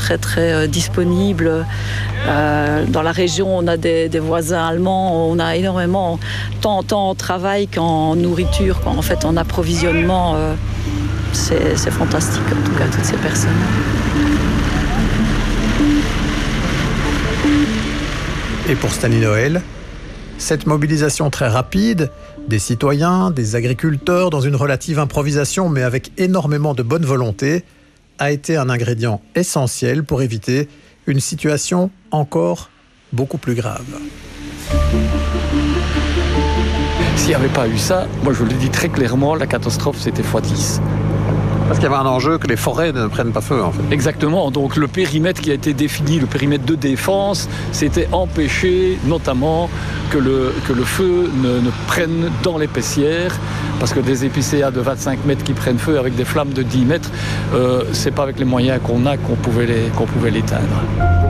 très très disponibles. Dans la région, on a des voisins allemands, on a énormément, tant en travail qu'en nourriture, en fait en approvisionnement. C'est fantastique en tout cas, toutes ces personnes. Et pour Stanley Noël, cette mobilisation très rapide des citoyens, des agriculteurs, dans une relative improvisation mais avec énormément de bonne volonté, a été un ingrédient essentiel pour éviter une situation encore beaucoup plus grave. S'il n'y avait pas eu ça, moi je le dis très clairement, la catastrophe c'était x10. Parce qu'il y avait un enjeu que les forêts ne prennent pas feu, en fait. Exactement. Donc le périmètre qui a été défini, le périmètre de défense, c'était empêcher notamment que le feu ne prenne dans l'épaissière. Parce que des épicéas de 25 mètres qui prennent feu avec des flammes de 10 mètres, c'est pas avec les moyens qu'on a qu'on pouvait l'éteindre.